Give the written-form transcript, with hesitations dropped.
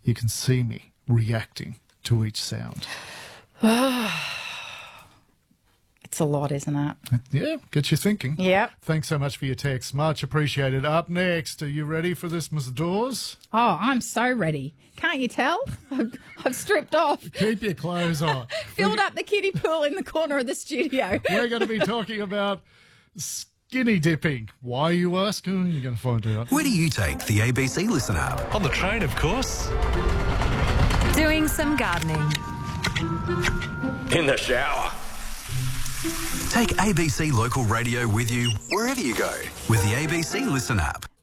you can see me reacting to each sound. It's a lot, isn't it? Yeah, gets you thinking. Yep. Thanks so much for your text. Much appreciated. Up next, are you ready for this, Miss Dawes? Oh, I'm so ready. Can't you tell? I've stripped off. Keep your clothes on. Filled up the kiddie pool in the corner of the studio. We're going to be talking about skinny dipping. Why, you ask? You're going to find out. Where do you take the ABC Listen app? On the train, of course. Doing some gardening. In the shower. Take ABC Local Radio with you wherever you go with the ABC Listen app.